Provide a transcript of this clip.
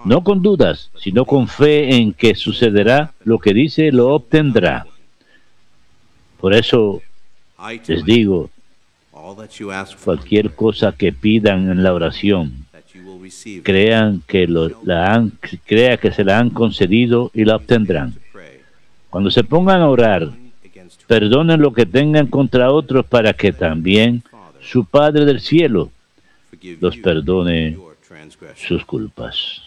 No con dudas, sino con fe en que sucederá lo que dice, lo obtendrá. Por eso les digo, cualquier cosa que pidan en la oración, crea que se la han concedido y la obtendrán. Cuando se pongan a orar, perdonen lo que tengan contra otros para que también su Padre del cielo los perdone sus culpas.